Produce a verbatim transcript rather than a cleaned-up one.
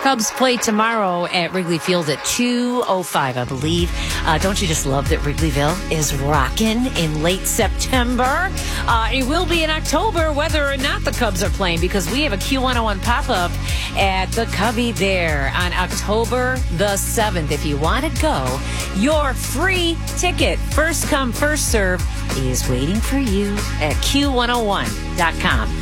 Cubs play tomorrow at Wrigley Field at two oh five, I believe. Uh, don't you just love that Wrigleyville is rocking in late September? Uh, it will be in October whether or not the Cubs are playing, because we have a Q one oh one pop-up at the Cubby there on October the seventh. If you want to go, your free ticket, first come, first serve, is waiting for you at Q one oh one dot com.